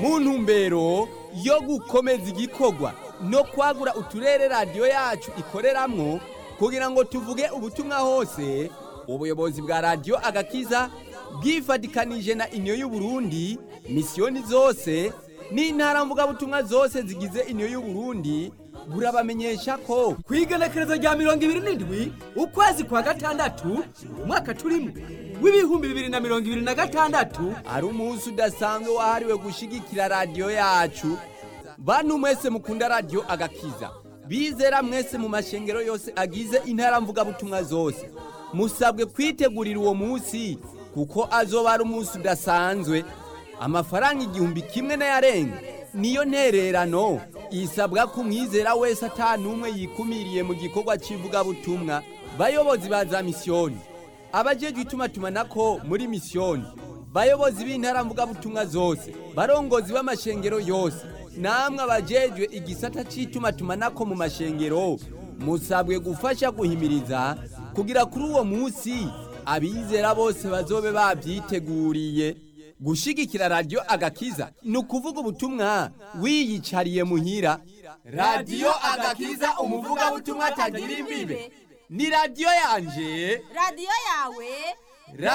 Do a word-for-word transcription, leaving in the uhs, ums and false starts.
mu ntumbero yo gukomeza igikorwa no kwagura uturere radiyo yacu ikoreramwo kugira ngo tuvuge ubutumwa hose, ubuyobozi bwa radiyo agakiza bwifadikanije na Union y'u Burundi, misiyoni zose n'intara mvugabutumwa zose zigize Union y'u Burundi burabamenyesha ko kwigenekerezo rya mirongo ibiri n'indwi ukwezi kwa gatandatu umwaka turimo w'ibihumbi bibiri na mirongo ibiri na gatandatu ari umunsi udasanzwe wahariwe gushigikira radiyo yacu. Bantu mwese mukunda radiyo agakiza, bizera mwese mu mashengero yose agize intara mvugabutumwa zose, musabwe kwitegurira uwo munsi kuko azoba ari umunsi udasanzwe. Amafaranga igihumbi kimwe n'ayarenga niyo ntererano isabwa ku mwizera wese atanumwe yikumiriye mu gikorwa cy'ivugabutumwa. Bayobozi ba za misiyoni, abajejwe itumatumanako muri misiyoni, bayobozi b'intara mvugabutumwa zose, barongozi b'amashengero yose, namwe abajejwe igisata cy'itumatumanako mu mashengero, musabwe gufasha guhimiriza kugira kuri uwo munsi abizera bose bazobe babyiteguriye. Gushigikira radiyo agakiza ni ukuvuga ubutumwa wiyicariye muhira. Radiyo agakiza, umuvugabutumwa atagira imbibe. Ni radiyo yanje, radiyo yawe.